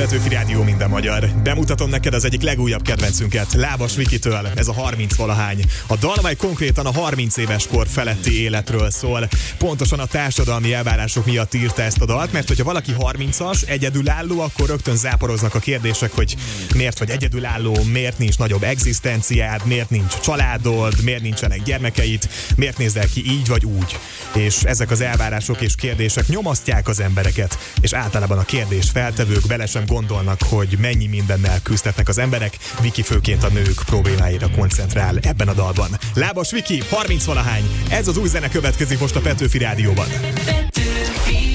Petőfi Rádió, minden magyar. Bemutatom neked az egyik legújabb kedvencünket, Lábas Vikitől, ez a 30-valahány. A dal, mely konkrétan a 30 éves kor feletti életről szól. Pontosan a társadalmi elvárások miatt írta ezt a dalt, mert hogyha valaki 30-as, egyedülálló, akkor rögtön záporoznak a kérdések, hogy miért vagy egyedülálló, miért nincs nagyobb egzisztenciád, miért nincs családod, miért nincsenek gyermekeid, miért nézel ki így vagy úgy. És ezek az elvárások és kérdések nyomasztják az embereket, és általában a kérdés feltevők bele sem gondolnak, hogy mennyi mindennel küzdhetnek az emberek. Viki főként a nők problémáira koncentrál ebben a dalban. Lábas Viki, 30-valahány, ez az új zene következik most a Petőfi Rádióban.